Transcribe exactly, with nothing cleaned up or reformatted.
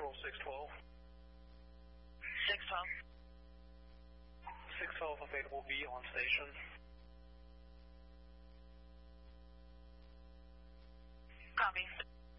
control six twelve. six twelve. six twelve available, be on station.